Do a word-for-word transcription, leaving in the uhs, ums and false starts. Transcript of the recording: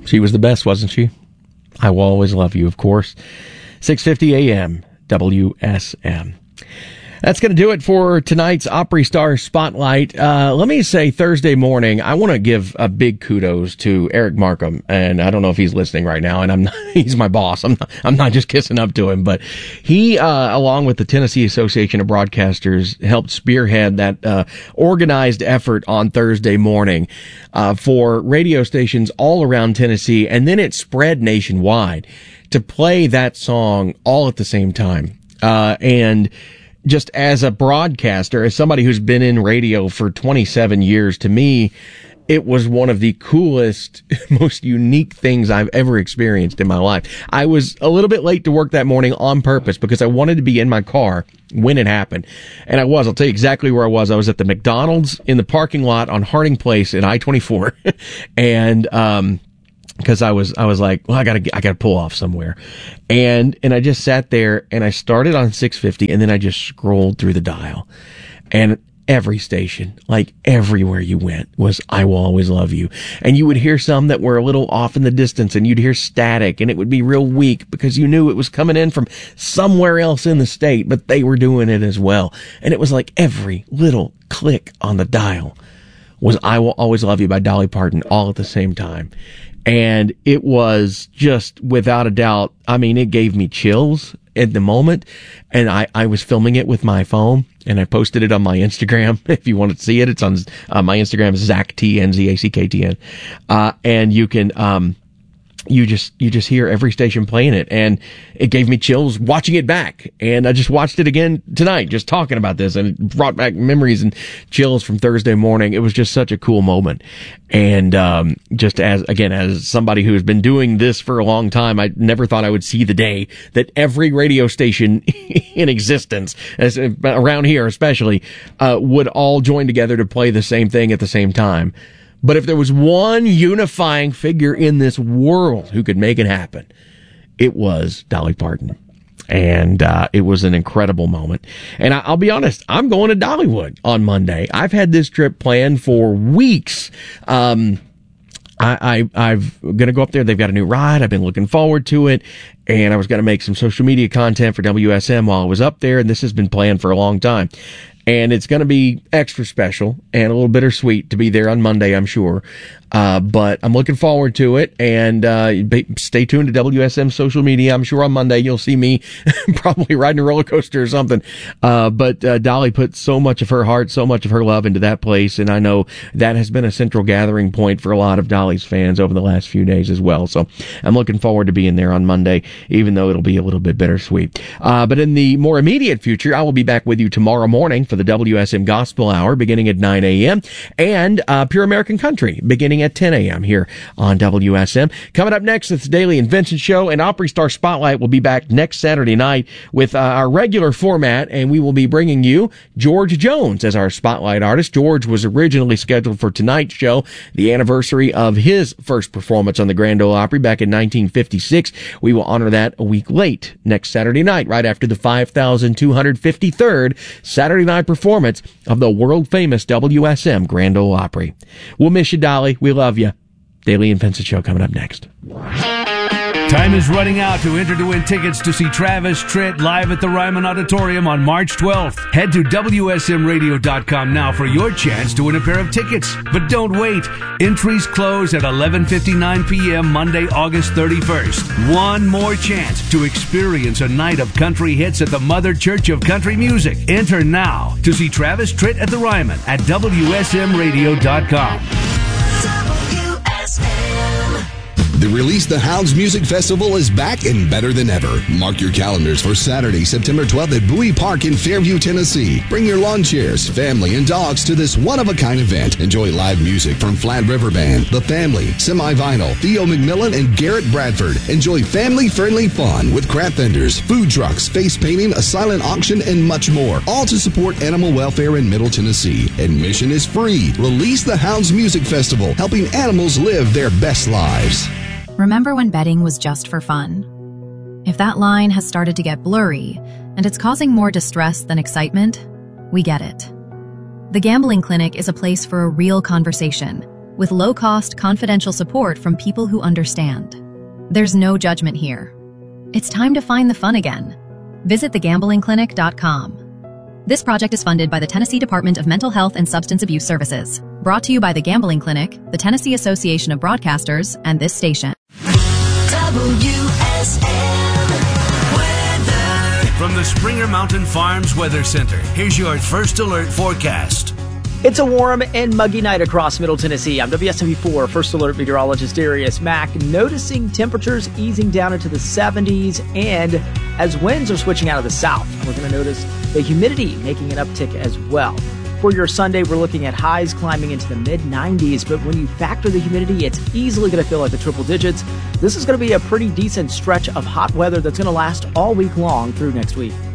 She was the best, wasn't she? I Will Always Love You, of course. six fifty a.m. W S M. That's going to do it for tonight's Opry Star Spotlight. Uh, let me say Thursday morning, I want to give a big kudos to Eric Markham. And I don't know if he's listening right now, and I'm not, he's my boss. I'm not, I'm not just kissing up to him, but he, uh, along with the Tennessee Association of Broadcasters, helped spearhead that, uh, organized effort on Thursday morning, uh, for radio stations all around Tennessee. And then it spread nationwide to play that song all at the same time. Uh, and, just as a broadcaster, as somebody who's been in radio for twenty-seven years, to me, it was one of the coolest, most unique things I've ever experienced in my life. I was a little bit late to work that morning on purpose because I wanted to be in my car when it happened. And I was. I'll tell you exactly where I was. I was at the McDonald's in the parking lot on Harding Place in I twenty-four. and, um, Cause I was, I was like, well, I gotta, I gotta pull off somewhere. And, and I just sat there and I started on six fifty and then I just scrolled through the dial, and every station, like everywhere you went, was I Will Always Love You. And you would hear some that were a little off in the distance, and you'd hear static, and it would be real weak because you knew it was coming in from somewhere else in the state, but they were doing it as well. And it was like every little click on the dial was I Will Always Love You by Dolly Parton all at the same time. And it was just, without a doubt, I mean, it gave me chills at the moment. And I, I was filming it with my phone, and I posted it on my Instagram. If you want to see it, it's on uh, my Instagram, is Zach T N, Z A C K T N. Uh, and you can, um, you just, you just hear every station playing it, and it gave me chills watching it back. And I just watched it again tonight, just talking about this, and it brought back memories and chills from Thursday morning. It was just such a cool moment. And, um, just as, again, as somebody who has been doing this for a long time, I never thought I would see the day that every radio station in existence, as, around here especially, uh, would all join together to play the same thing at the same time. But if there was one unifying figure in this world who could make it happen, it was Dolly Parton. And uh it was an incredible moment. And I, I'll be honest, I'm going to Dollywood on Monday. I've had this trip planned for weeks. Um I, I, I've gonna go up there. They've got a new ride. I've been looking forward to it. And I was gonna make some social media content for W S M while I was up there. And this has been planned for a long time. And it's going to be extra special and a little bittersweet to be there on Monday, I'm sure. Uh, but I'm looking forward to it. And uh, stay tuned to W S M social media. I'm sure on Monday you'll see me probably riding a roller coaster or something. Uh, but uh, Dolly put so much of her heart, so much of her love into that place. And I know that has been a central gathering point for a lot of Dolly's fans over the last few days as well. So I'm looking forward to being there on Monday, even though it'll be a little bit bittersweet. Uh, but in the more immediate future, I will be back with you tomorrow morning for the W S M Gospel Hour beginning at nine a.m. and uh, Pure American Country beginning at ten a.m. here on W S M. Coming up next, it's the Daily and Vincent Show, and Opry Star Spotlight will be back next Saturday night with uh, our regular format, and we will be bringing you George Jones as our Spotlight artist. George was originally scheduled for tonight's show, the anniversary of his first performance on the Grand Ole Opry back in nineteen fifty-six. We will honor that a week late next Saturday night, right after the five thousand two hundred fifty-third Saturday night performance of the world-famous W S M Grand Ole Opry. We'll miss you, Dolly. We love you. Daily and Vincent Show coming up next. Time is running out to enter to win tickets to see Travis Tritt live at the Ryman Auditorium on March twelfth. Head to W S M radio dot com now for your chance to win a pair of tickets. But don't wait. Entries close at eleven fifty-nine p.m. Monday, August thirty-first. One more chance to experience a night of country hits at the Mother Church of Country Music. Enter now to see Travis Tritt at the Ryman at W S M radio dot com. W S M. The Release the Hounds Music Festival is back and better than ever. Mark your calendars for Saturday, September twelfth at Bowie Park in Fairview, Tennessee. Bring your lawn chairs, family, and dogs to this one-of-a-kind event. Enjoy live music from Flat River Band, The Family, Semi-Vinyl, Theo McMillan, and Garrett Bradford. Enjoy family-friendly fun with craft vendors, food trucks, face painting, a silent auction, and much more. All to support animal welfare in Middle Tennessee. Admission is free. Release the Hounds Music Festival, helping animals live their best lives. Remember when betting was just for fun? If that line has started to get blurry and it's causing more distress than excitement, we get it. The Gambling Clinic is a place for a real conversation, with low-cost, confidential support from people who understand. There's no judgment here. It's time to find the fun again. Visit the gambling clinic dot com. This project is funded by the Tennessee Department of Mental Health and Substance Abuse Services. Brought to you by the Gambling Clinic, the Tennessee Association of Broadcasters, and this station. W S M weather. From the Springer Mountain Farms Weather Center, here's your first alert forecast. It's a warm and muggy night across Middle Tennessee. I'm W S M V four First Alert meteorologist Darius Mack, noticing temperatures easing down into the seventies, and as winds are switching out of the south, we're going to notice the humidity making an uptick as well. For your Sunday, we're looking at highs climbing into the mid nineties, but when you factor the humidity, it's easily going to feel like the triple digits. This is going to be a pretty decent stretch of hot weather that's going to last all week long through next week.